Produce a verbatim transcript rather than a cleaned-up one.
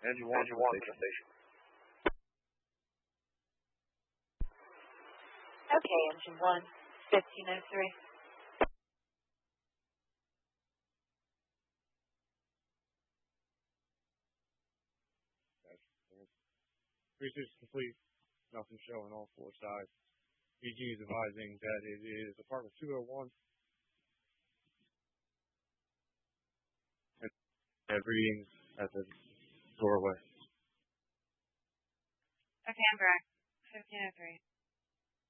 Engine one, Engine one to the station. Okay, Engine one, fifteen oh three. Research complete. Nothing showing all four sides. B G is advising that it is apartment two oh one. And have readings at the doorway. Okay, I'm back. fifteen oh three.